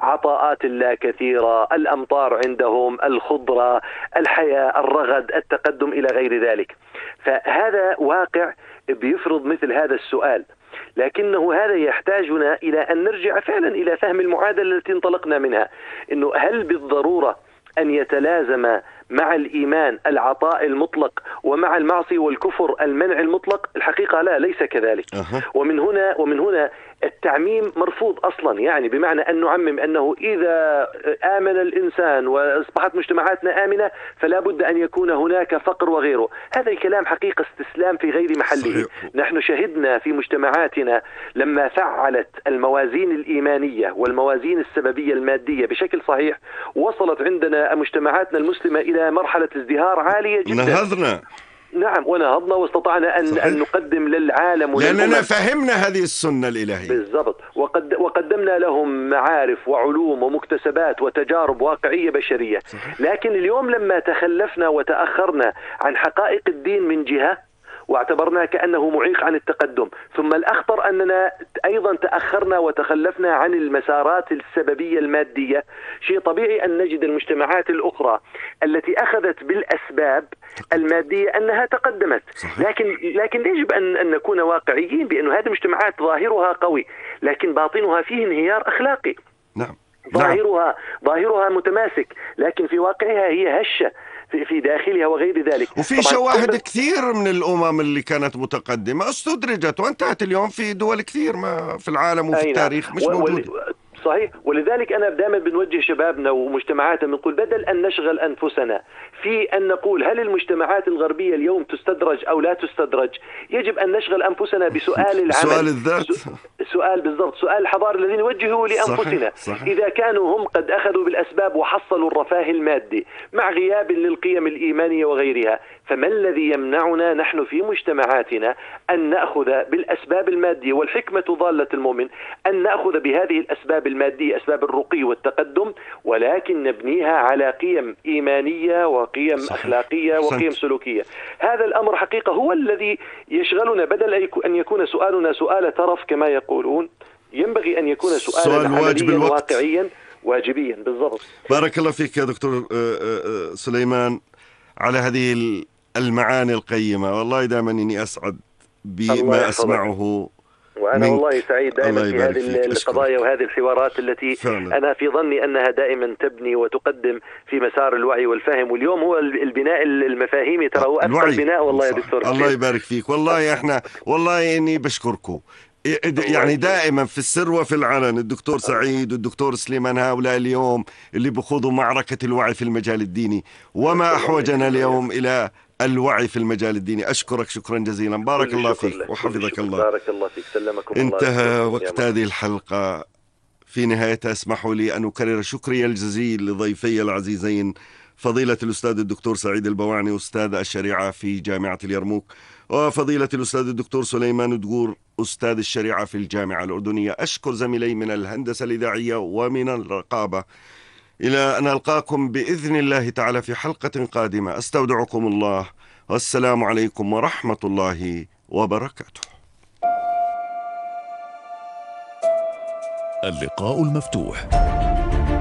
عطاءات الله كثيرة، الأمطار عندهم، الخضرة، الحياة، الرغد، التقدم إلى غير ذلك. فهذا واقع بيفرض مثل هذا السؤال، لكنه هذا يحتاجنا إلى أن نرجع فعلا إلى فهم المعادلة التي انطلقنا منها، إنه هل بالضرورة أن يتلازم مع الإيمان العطاء المطلق ومع المعصية والكفر المنع المطلق؟ الحقيقة لا، ليس كذلك. ومن هنا التعميم مرفوض أصلا، يعني بمعنى أن نعمم أنه إذا آمن الإنسان وأصبحت مجتمعاتنا آمنة فلا بد أن يكون هناك فقر وغيره. هذا الكلام حقيقة استسلام في غير محله. نحن شهدنا في مجتمعاتنا لما فعلت الموازين الإيمانية والموازين السببية المادية بشكل صحيح، وصلت عندنا مجتمعاتنا المسلمة إلى مرحلة ازدهار عالية جدا. نهضنا. نعم، ونهضنا واستطعنا أن نقدم للعالم لأننا فهمنا هذه السنة الإلهية بالضبط، وقدمنا لهم معارف وعلوم ومكتسبات وتجارب واقعية بشرية. لكن اليوم لما تخلفنا وتأخرنا عن حقائق الدين من جهة واعتبرناه كأنه معيق عن التقدم، ثم الأخطر أننا أيضا تأخرنا وتخلفنا عن المسارات السببية المادية. شيء طبيعي أن نجد المجتمعات الأخرى التي أخذت بالأسباب المادية أنها تقدمت. لكن يجب أن نكون واقعيين بأن هذه المجتمعات ظاهرها قوي لكن باطنها فيه انهيار أخلاقي. نعم. ظاهرها متماسك لكن في واقعها هي هشة في داخلها وغير ذلك. وفي شواهد كثير من الأمم اللي كانت متقدمة استدرجت وانتهت اليوم في دول كثير ما في العالم وفي التاريخ مش موجود. صحيح. ولذلك أنا دائما بنوجه شبابنا ومجتمعاتنا بنقول بدل أن نشغل أنفسنا في أن نقول هل المجتمعات الغربية اليوم تستدرج أو لا تستدرج، يجب أن نشغل أنفسنا بسؤال العمل، سؤال الذات، سؤال بالضبط، سؤال الحضارة الذي نوجهه لأنفسنا. صحيح. إذا كانوا هم قد أخذوا بالأسباب وحصلوا الرفاه المادي مع غياب للقيم الإيمانية وغيرها، فما الذي يمنعنا نحن في مجتمعاتنا أن نأخذ بالأسباب المادية؟ والحكمة ضالة المؤمن أن نأخذ بهذه الأسباب المادية، أسباب الرقي والتقدم، ولكن نبنيها على قيم إيمانية وقيم أخلاقية وقيم سلوكية. هذا الأمر حقيقة هو الذي يشغلنا، بدل أن يكون سؤالنا سؤال ترف كما يقولون، ينبغي أن يكون سؤالا عمليا واقعيا واجبيا. بالضبط. بارك الله فيك يا دكتور سليمان على هذه المعاني القيمة. والله دائما إني أسعد بما أسمعه، وأنا والله سعيد دائما في هذه القضايا وهذه الحوارات التي فعلا أنا في ظني أنها دائما تبني وتقدم في مسار الوعي والفهم. واليوم هو البناء المفاهيمي، ترى هو أكثر بناء. والله يا دكتور الله يبارك فيك. والله إحنا والله إني بشكركم يعني دائما في السر وفي العلن. الدكتور سعيد والدكتور سليمان هؤلاء اليوم اللي بخوضوا معركة الوعي في المجال الديني، وما أحوجنا اليوم إلى الوعي في المجال الديني. أشكرك شكرا جزيلا. بارك الله فيك وحفظك الله. بارك الله فيك. سلمكم الله. انتهى وقت هذه الحلقة. في نهايتها اسمحوا لي أن أكرر شكري الجزيل لضيفي العزيزين فضيلة الأستاذ الدكتور سعيد البواعني أستاذ الشريعة في جامعة اليرموك، وفضيلة الأستاذ الدكتور سليمان دقور أستاذ الشريعة في الجامعة الأردنية. أشكر زميلي من الهندسة الإذاعية ومن الرقابة. إلى أن ألقاكم بإذن الله تعالى في حلقة قادمة، أستودعكم الله والسلام عليكم ورحمة الله وبركاته. اللقاء المفتوح.